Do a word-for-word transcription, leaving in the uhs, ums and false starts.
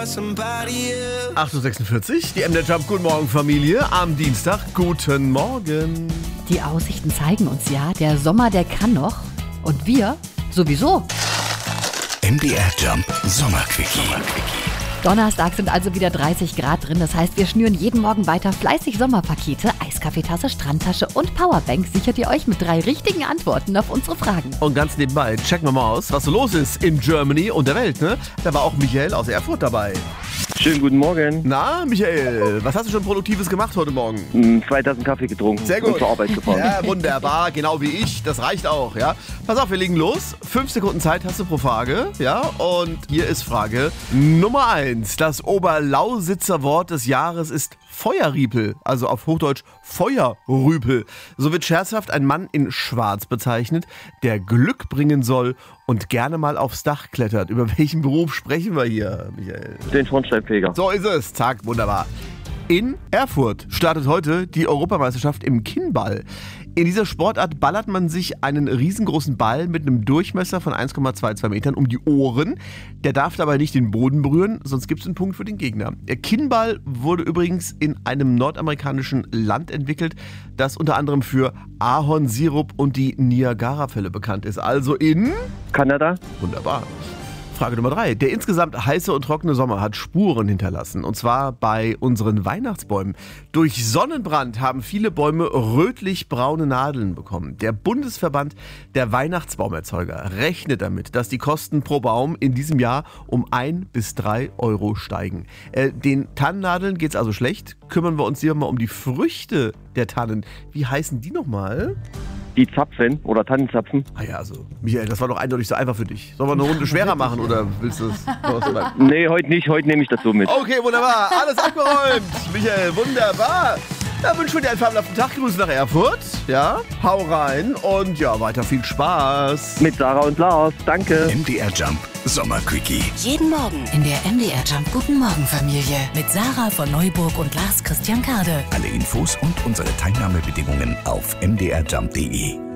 acht Uhr sechsundvierzig, die M D R Jump, guten Morgen Familie, am Dienstag, guten Morgen. Die Aussichten zeigen uns ja, der Sommer, der kann noch und wir sowieso. M D R Jump Sommerquickie. Donnerstag sind also wieder dreißig Grad drin, das heißt, wir schnüren jeden Morgen weiter fleißig Sommerpakete, Eiskaffeetasse, Strandtasche und Powerbank sichert ihr euch mit drei richtigen Antworten auf unsere Fragen. Und ganz nebenbei checken wir mal aus, was so los ist in Germany und der Welt, ne? Da war auch Michael aus Erfurt dabei. Schönen guten Morgen. Na, Michael, was hast du schon Produktives gemacht heute Morgen? Mm, Zwei Tassen Kaffee getrunken. Sehr gut. Und zur Arbeit gefahren. Ja, wunderbar, genau wie ich. Das reicht auch, ja. Pass auf, wir legen los. Fünf Sekunden Zeit hast du pro Frage, ja. Und hier ist Frage Nummer eins. Das Oberlausitzer Wort des Jahres ist Feuerriepel, also auf Hochdeutsch Feuerrüpel. So wird scherzhaft ein Mann in Schwarz bezeichnet, der Glück bringen soll und gerne mal aufs Dach klettert. Über welchen Beruf sprechen wir hier, Michael? Den Schornsteinfeger. So ist es. Zack, wunderbar. In Erfurt startet heute die Europameisterschaft im Kinnball. In dieser Sportart ballert man sich einen riesengroßen Ball mit einem Durchmesser von eins Komma zweiundzwanzig Metern um die Ohren. Der darf dabei nicht den Boden berühren, sonst gibt es einen Punkt für den Gegner. Der Kinnball wurde übrigens in einem nordamerikanischen Land entwickelt, das unter anderem für Ahornsirup und die Niagarafälle bekannt ist. Also in Kanada. Wunderbar. Frage Nummer drei. Der insgesamt heiße und trockene Sommer hat Spuren hinterlassen, und zwar bei unseren Weihnachtsbäumen. Durch Sonnenbrand haben viele Bäume rötlich-braune Nadeln bekommen. Der Bundesverband der Weihnachtsbaumerzeuger rechnet damit, dass die Kosten pro Baum in diesem Jahr um ein bis drei Euro steigen. Äh, den Tannennadeln geht es also schlecht. Kümmern wir uns lieber mal um die Früchte der Tannen. Wie heißen die nochmal? Die Zapfen oder Tannenzapfen. Ah ja, also, Michael, das war doch eindeutig so einfach für dich. Sollen wir eine Runde schwerer machen oder willst du es? Nee, heute nicht. Heute nehme ich das so mit. Okay, wunderbar. Alles abgeräumt. Michael, wunderbar. Dann wünschen wir dir einen fabelhaften Tag. Grüße nach Erfurt. Ja, hau rein und ja, weiter viel Spaß. Mit Sarah und Lars. Danke. M D R Jump Sommerquickie. Jeden Morgen in der M D R Jump Guten Morgen Familie mit Sarah von Neuburg und Lars Christian Kade. Alle Infos und unsere Teilnahmebedingungen auf m d r jump punkt d e.